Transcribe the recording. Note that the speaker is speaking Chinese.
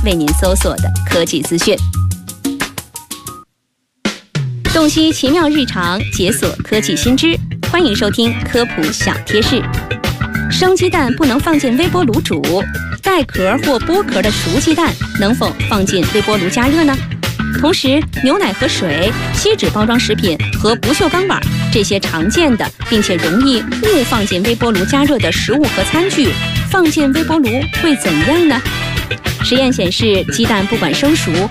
为您搜索的科技资讯。洞悉奇妙日常，解锁科技新知，欢迎收听科普小贴士。生鸡蛋不能放进微波炉煮，带壳或剥壳的熟鸡蛋能否放进微波炉加热呢？同时，牛奶和水、锡纸包装食品和不锈钢碗这些常见的并且容易误放进微波炉加热的食物和餐具，放进微波炉会怎样呢？实验显示，鸡蛋不管生熟